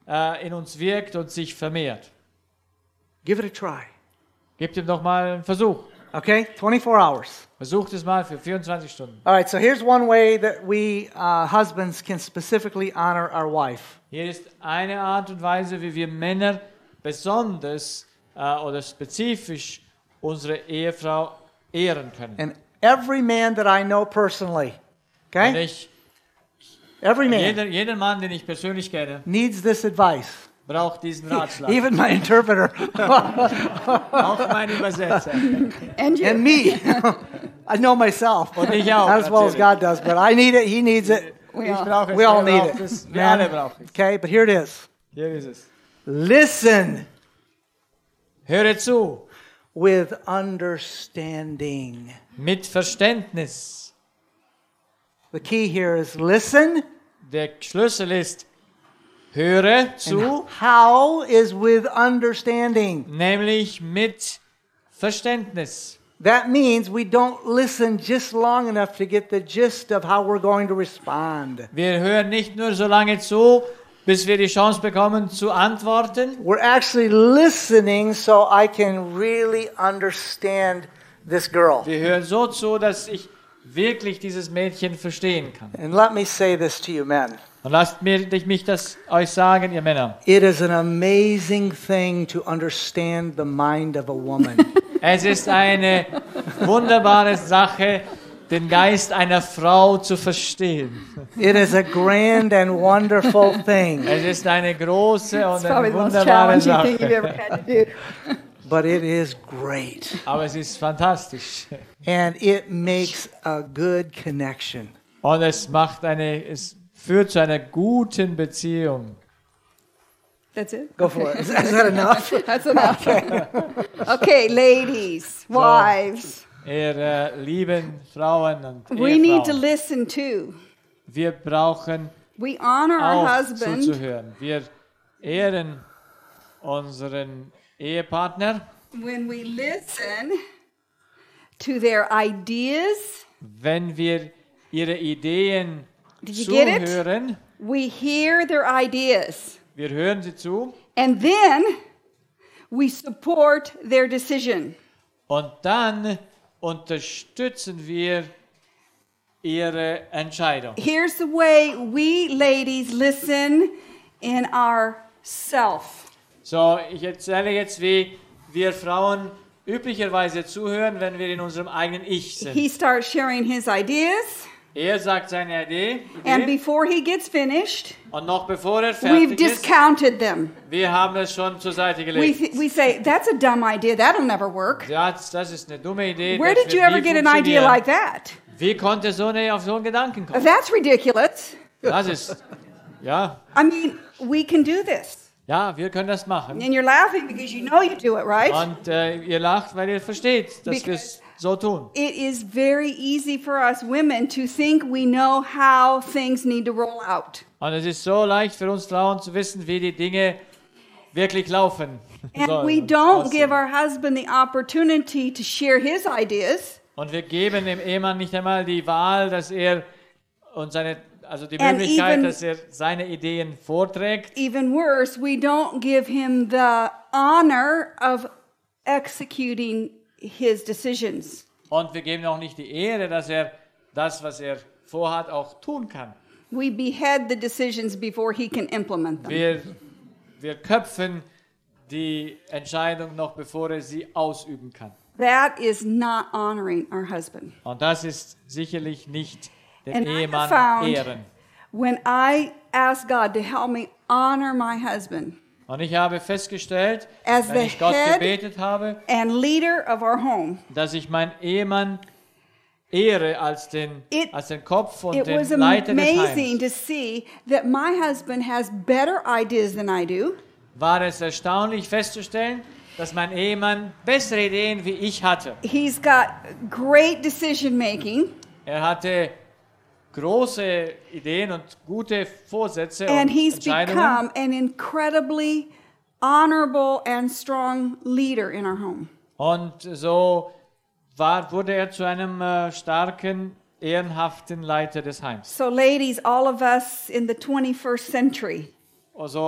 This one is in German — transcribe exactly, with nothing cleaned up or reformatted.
äh, in uns wirkt und sich vermehrt. Give it a try. Gebt ihm doch mal einen Versuch. Okay? twenty-four hours. Versucht es mal für vierundzwanzig Stunden. All right, so here's one way that we uh, husbands can specifically honor our wife. Hier ist eine Art und Weise, wie wir Männer besonders äh, oder spezifisch unsere Ehefrau ehren können. And every man that I know personally, Und okay? ich, Every man jeder, jeder Mann, den ich persönlich kenne, needs this advice. braucht diesen Ratschlag. Even my interpreter Auch mein Übersetzer. And you. and me. I know myself. Und ich auch, Not as well as natürlich. God does, but I need it. He needs it. We Ich all- brauche es, We all er need braucht it. es, wir alle brauchen es. Okay, but here it is. Hier ist es. Listen Höre zu, with understanding. mit Verständnis. The key here is listen. Der Schlüssel ist, höre zu, And how is with understanding. nämlich mit Verständnis. That means we don't listen just long enough to get the gist of how we're going to respond. Wir hören nicht nur so lange zu, bis wir die Chance bekommen zu antworten. We're actually listening so I can really understand this girl. Wir hören so zu, dass ich wirklich dieses Mädchen verstehen kann. And let me say this to you men. Und lasst mir, mich das euch sagen, ihr Männer. It is an amazing thing to understand the mind of a woman. Es ist eine wunderbare Sache, den Geist einer Frau zu verstehen. It is a grand and wonderful thing, Es ist eine große und It's probably eine the most wunderbare challenging thing you've Sache. ever had to do. but it is great. Aber es ist fantastisch. And it makes a good connection. Und es macht eine, es führt zu einer guten Beziehung. That's it? Go for it. Is, is that enough? That's enough. Okay, ladies, wives, Ihr äh, lieben Frauen und we need to Ehefrauen, listen too. wir brauchen We honor our auch husband zuzuhören. Wir ehren unseren Ehepartner, when we listen to their ideas. wenn wir ihre Ideen Did you get it? zuhören. We hear their ideas. Wir hören sie zu And then we support their decision. und dann unterstützen wir ihre Entscheidung. Here's the way we ladies listen in our self. So, ich erzähle jetzt, wie wir Frauen üblicherweise zuhören, wenn wir in unserem eigenen Ich sind. He starts sharing his ideas, Er sagt seine Idee, and Idee before he gets finished, und noch bevor er we've fertig ist, discounted them. wir haben es schon zur Seite We, gelegt. th- we say, that's a dumb idea. That'll never work. Ja, das das ist eine dumme Idee. Where das did you wird ever nie get an idea funktionieren. like that? Wie konnte so eine auf so einen Gedanken kommen? That's ridiculous. Das ist, ja, I mean, we can do this. ja, wir können das machen. And you're laughing because you know you do it, right? Und äh, ihr lacht, weil ihr versteht, dass wir es so tun. It is very easy for us women to think we know how things need to roll out. Und es ist so leicht für uns Frauen zu wissen, wie die Dinge wirklich laufen And sollen we und don't aussehen. give our husband the opportunity to share his ideas. Und wir geben dem Ehemann nicht einmal die Wahl, dass er und seine, also die And Möglichkeit, even- dass er seine Ideen vorträgt. Even worse, we don't give him the honor of executing his decisions. Und wir geben auch nicht die Ehre, dass er das, was er vorhat, auch tun kann. We behead the decisions before he can implement them. Wir, wir köpfen die Entscheidung noch, bevor er sie ausüben kann. That is not honoring our husband. Und das ist sicherlich nicht den And I have Ehemann found ehren. when I ask God to help me honor my husband Und ich habe festgestellt, As wenn the ich Gott head- gebetet habe, and leader of our home, dass ich meinen Ehemann ehre als den, It- als den Kopf und it den was Leiter des amazing Heims, to see that my husband has better ideas than I do. war es erstaunlich festzustellen, dass mein Ehemann bessere Ideen wie ich hatte. He's got great decision making, Er hatte große Ideen und gute Vorsätze and und he's Entscheidungen. become an incredibly honorable and strong leader in our home. Und so war, wurde er zu einem äh, starken, ehrenhaften Leiter des Heims. So, ladies, all of us in the twenty-first century, Also